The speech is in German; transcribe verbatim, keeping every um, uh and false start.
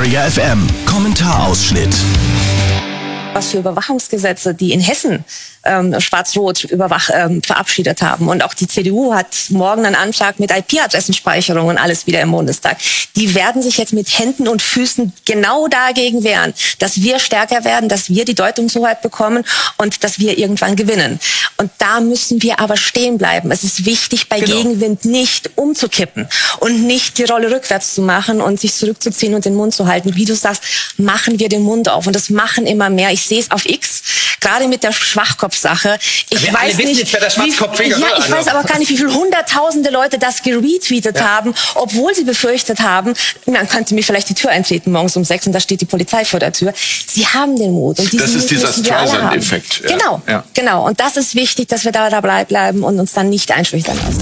Träger F M. Kommentarausschnitt. Was für Überwachungsgesetze, die in Hessen ähm, schwarz-rot überwach, ähm, verabschiedet haben. Und auch die C D U hat morgen einen Antrag mit I P-Adressenspeicherung und alles wieder im Bundestag. Die werden sich jetzt mit Händen und Füßen genau dagegen wehren, dass wir stärker werden, dass wir die Deutungshoheit bekommen und dass wir irgendwann gewinnen. Und da müssen wir aber stehen bleiben. Es ist wichtig, bei genau. Gegenwind nicht umzukippen und nicht die Rolle rückwärts zu machen und sich zurückzuziehen und den Mund zu halten. Wie du sagst, machen wir den Mund auf. Und das machen immer mehr. Ich sehe es auf X, gerade mit der Schwachkopf-Sache. Ich wir weiß nicht, jetzt, wer der Schwarzkopf wie, ja, ich weiß aber gar nicht, wie viele hunderttausende Leute das geretweetet ja. haben, obwohl sie befürchtet haben, man könnte mir vielleicht die Tür eintreten morgens um sechs und da steht die Polizei vor der Tür. Sie haben den Mut. Und das ist dieser Streisand-Effekt. Ja. Genau, ja. genau. Und das ist wichtig, dass wir da dabei bleiben und uns dann nicht einschüchtern lassen.